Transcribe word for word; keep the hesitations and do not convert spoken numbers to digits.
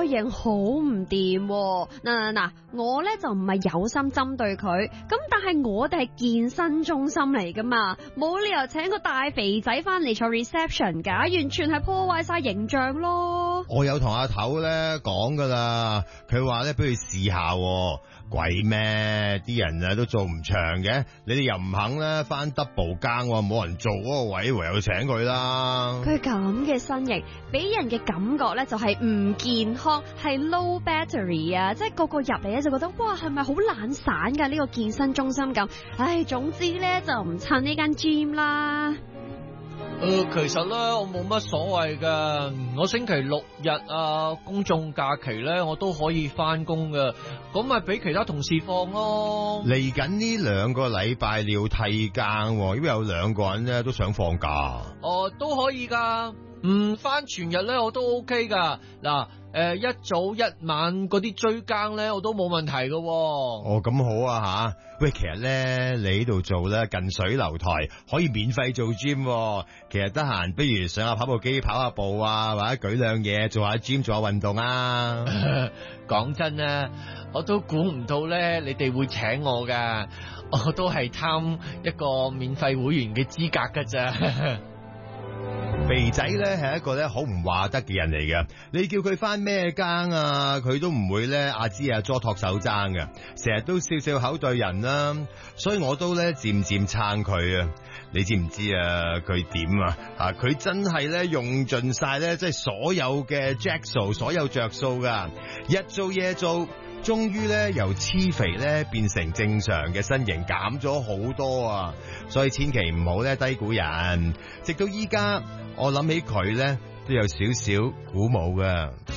外形好唔掂。嗱嗱嗱，我咧就唔係有心針對佢，咁但係我哋係健身中心嚟噶嘛，冇理由請個大肥仔翻嚟坐 reception 噶，完全係破壞晒形象咯。 我有同阿頭咧講噶啦，佢話咧不如試下。鬼咩？啲人啊都做唔長嘅，你哋又唔肯咧翻 double 更，冇人做嗰個位，唯有請佢啦。 佢咁嘅身形，俾人嘅感覺咧就係唔健康，係 low battery 啊！即係個個入嚟咧就覺得，哇，係咪好懶散噶呢個健身中心咁？唉，總之咧就唔襯呢間 gym 啦。 誒、呃，其實咧我冇乜所謂噶，我星期六日啊，公眾假期咧我都可以翻工噶，咁咪俾其他同事放咯。 嚟緊呢兩個禮拜你要替更，因為有兩個人咧都想放假。 哦、呃，都可以噶，唔翻全日咧我都 OK 噶。嗱。誒、呃，一早一晚嗰啲追更咧，我都冇問題噶。 哦，咁好啊吓。喂，其實咧你呢度做咧近水樓台，可以免費做 gym。其實得閒，不如上下跑步機跑下步啊，或者舉兩嘢做下 gym 做下運動啊。 講真啊，我都估唔到咧，你哋會請我噶，我都係貪一個免費會員嘅資格噶咋。 肥仔咧係一個咧好唔話得嘅人嚟嘅，你叫佢翻咩更啊，佢都唔會咧阿芝阿佐托手踭嘅，成日都笑笑口對人啦，所以我都咧漸漸撐佢啊。你知唔知啊？佢點啊？啊，佢真係咧用盡晒咧，即係所有嘅 jack 數，所有着數噶，日做夜做。終於咧由黐肥咧變成正常嘅身形，減咗好多啊！所以千祈唔好咧低估人。直到依家，我諗起佢咧都有少少鼓舞噶。